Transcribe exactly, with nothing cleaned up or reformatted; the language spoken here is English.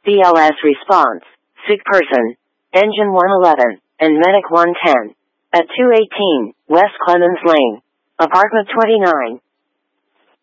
B L S response, sick person, engine one eleven, and medic one ten. At two eighteen, West Clemens Lane, apartment twenty-nine.